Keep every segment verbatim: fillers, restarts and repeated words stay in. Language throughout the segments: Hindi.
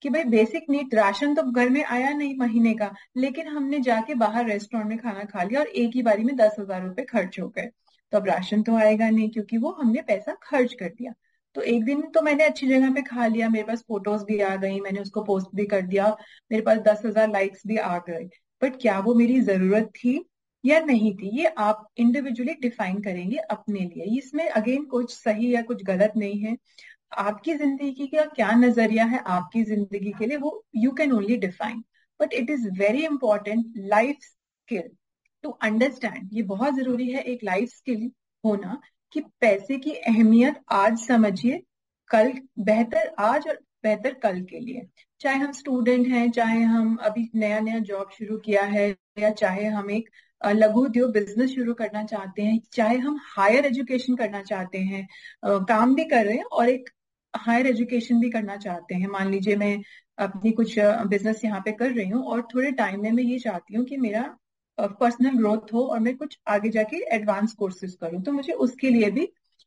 कि भाई बेसिक नीड, राशन तो घर में आया नहीं महीने का, लेकिन हमने जाके बाहर रेस्टोरेंट में खाना खा लिया और एक ही बारी में दस हजार रुपए खर्च हो गए, तो अब राशन तो आएगा नहीं क्योंकि वो हमने पैसा खर्च कर दिया। तो एक दिन तो मैंने अच्छी जगह पे खा लिया, मेरे पास फोटोज भी आ गई, मैंने उसको पोस्ट भी कर दिया, मेरे पास दस हजार लाइक्स भी आ गए, बट क्या वो मेरी जरूरत थी या नहीं थी, ये आप इंडिविजुअली डिफाइन करेंगे अपने लिए। इसमें अगेन कुछ सही या कुछ गलत नहीं है, आपकी जिंदगी का क्या नजरिया है आपकी जिंदगी के लिए, वो you can only define. But it is very important life skill to understand, ये बहुत जरूरी है एक लाइफ स्किल होना, कि पैसे की अहमियत आज समझिए, कल बेहतर, आज और बेहतर कल के लिए। चाहे हम स्टूडेंट हैं, चाहे हम अभी नया नया जॉब शुरू किया है, या चाहे हम एक अ, लघु उद्योग बिजनेस शुरू करना चाहते हैं, चाहे हम हायर एजुकेशन करना चाहते हैं, अ, काम भी कर रहे हैं और एक हायर एजुकेशन भी करना चाहते हैं। मान लीजिए मैं अपनी कुछ बिजनेस यहाँ पे कर रही हूँ और थोड़े टाइम में मैं ये चाहती हूँ कि मेरा पर्सनल ग्रोथ हो और मैं कुछ आगे जाके एडवांस कोर्सेज करूँ, तो मुझे उसके लिए भी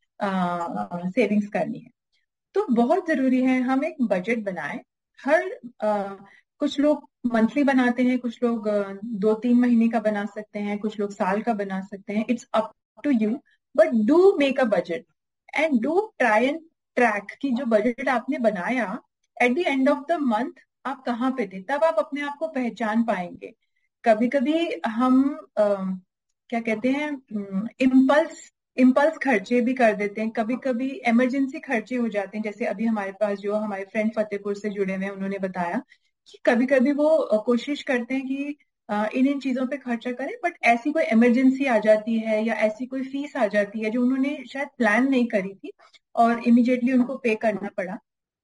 सेविंग्स करनी है। तो बहुत जरूरी है हम एक बजट बनाएं। हर अ, कुछ लोग मंथली बनाते हैं, कुछ लोग अ, दो तीन महीने का बना सकते हैं, कुछ लोग साल का बना सकते हैं, it's up to you. But do make a budget and do try and track कि जो बजट आपने बनाया at the end of the month आप कहाँ पे थे, तब आप अपने आप को पहचान पाएंगे। कभी कभी हम अ, क्या कहते हैं, इम्पल्स इम्पल्स खर्चे भी कर देते हैं, कभी कभी इमरजेंसी खर्चे हो जाते हैं, जैसे अभी हमारे पास जो हमारे फ्रेंड फतेहपुर से जुड़े हुए हैं उन्होंने बताया कि कभी कभी वो अ, कोशिश करते हैं कि अ, इन इन चीजों पे खर्चा करें, बट ऐसी कोई इमरजेंसी आ जाती है या ऐसी कोई फीस आ जाती है जो उन्होंने शायद प्लान नहीं करी थी और इमिडिएटली उनको पे करना पड़ा,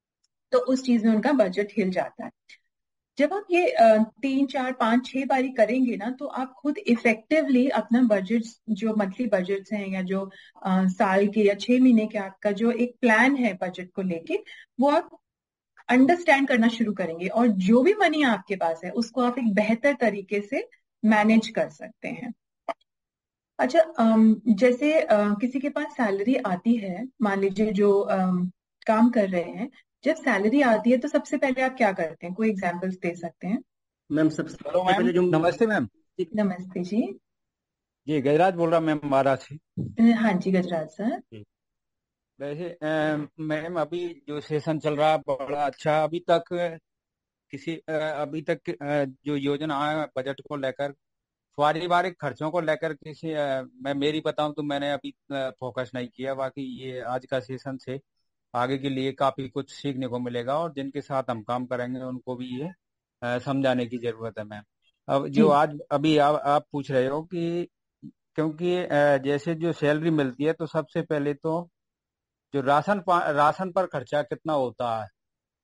तो उस चीज में उनका बजट हिल जाता है। जब आप ये अ, तीन चार पांच छह बारी करेंगे ना, तो आप खुद इफेक्टिवली अपना बजट, जो मंथली बजट्स हैं या जो अ, साल के या छह महीने के आपका जो एक प्लान है बजट को लेके, वो आप अंडरस्टैंड करना शुरू करेंगे और जो भी मनी आपके पास है उसको आप एक बेहतर तरीके से मैनेज कर सकते हैं। अच्छा, अम, जैसे अ, किसी के पास सैलरी आती है, मान लीजिए जो अम, काम कर रहे हैं, जब सैलरी आती है तो सबसे पहले आप क्या करते हैं, कोई एग्जांपल्स दे सकते हैं? मैम सबसे हेलो मैम, पहले जो नमस्ते मैम। जी नमस्ते जी। जी गजराज बोल रहा मैम, महाराज से। हाँ जी, गजराज सर। जी। वैसे अ, मैम अभी जो सेशन चल रहा है बड़ा अच्छा, अभी तक किसी अ, अभी तक अ, जो योजना है बजट को लेकर, पारिवारिक खर्चों को लेकर किसी अ, मैं मेरी बताऊं तो मैंने अभी फोकस नहीं किया। बाकी ये आज का सेशन से आगे के लिए काफी कुछ सीखने को मिलेगा और जिनके साथ हम काम करेंगे उनको भी ये अ, समझाने की जरूरत है मैम। अब जो जी आज अभी आ, आप पूछ रहे हो कि क्योंकि अ, जैसे जो सैलरी मिलती है तो सबसे पहले तो जो राशन पा- राशन पर खर्चा कितना होता है,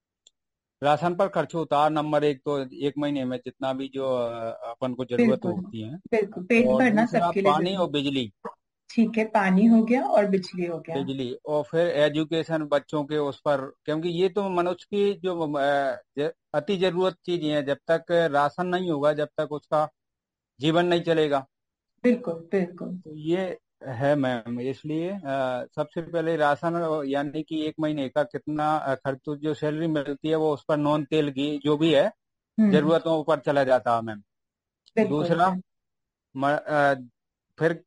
राशन पर खर्च होता है नंबर एक, तो एक महीने में जितना भी जो अ, अपन को जरूरत बिल्कुल, होती है। बिल्कुल पेट और भरना दूसरा सबके लिए पानी जरूरी। और बिजली। ठीक है, पानी हो गया और बिजली हो गया। बिजली और फिर एजुकेशन बच्चों के उस पर, क्योंकि ये तो मनुष्य की जो अ, ज- अति जरूरत चीजें हैं, जब तक राशन नहीं होगा जब तक उसका जीवन नहीं चलेगा। बिल्कुल बिल्कुल। तो ये है मैम, इसलिए अ, सबसे पहले राशन यानी कि एक महीने का कितना अ, खर्च, तो जो सैलरी मिलती है वो उस पर नॉन तेल की जो भी है हम्म। जरूरतों पर चला जाता है मैम। बिल्कुल दूसरा बिल्कुल। म, अ, फिर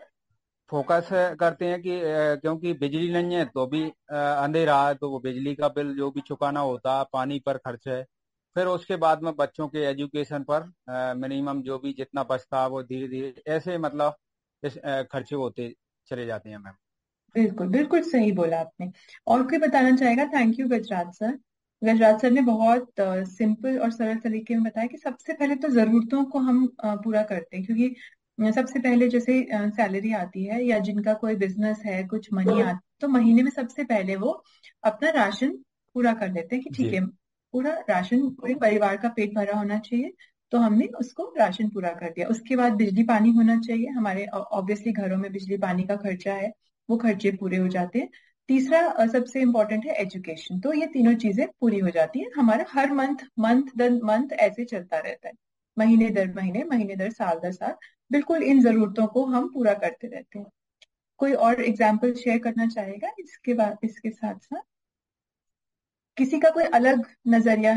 फोकस करते हैं कि अ, क्योंकि बिजली नहीं है तो भी अ, अंधेरा है, तो वो बिजली का बिल जो भी चुकाना होता है, पानी पर खर्च है। फिर उसके बाद में बच्चों के एजुकेशन पर मिनिमम जो भी जितना बचता है वो धीरे धीरे ऐसे मतलब इस अ, खर्चे होते चले जाते हैं मैम। बिल्कुल बिल्कुल सही बोला आपने। और कोई बताना चाहेगा? Thank you Gajraj sir. Gajraj sir ने बहुत सिंपल और सरल तरीके में बताया कि सबसे पहले तो जरूरतों को हम अ, पूरा करते हैं, क्योंकि अ, सबसे पहले जैसे सैलरी आती है या जिनका कोई बिजनेस है, कुछ मनी आती, तो महीने में सबसे पहले वो अपना राशन पूरा कर लेते हैं कि ठीक जी है, पूरा राशन, पूरे परिवार का पेट भरा होना चाहिए, तो हमने उसको राशन पूरा कर दिया। उसके बाद बिजली पानी होना चाहिए, हमारे ऑब्वियसली घरों में बिजली पानी का खर्चा है, वो खर्चे पूरे हो जाते हैं। तीसरा अ, सबसे इम्पोर्टेंट है एजुकेशन, तो ये तीनों चीजें पूरी हो जाती हैं, हमारा हर मंथ मंथ दर मंथ ऐसे चलता रहता है, महीने दर महीने, महीने दर साल दर साल, बिल्कुल इन जरूरतों को हम पूरा करते रहते हैं। कोई और एग्जाम्पल शेयर करना चाहेगा इसके बाद, इसके साथ साथ किसी का कोई अलग नजरिया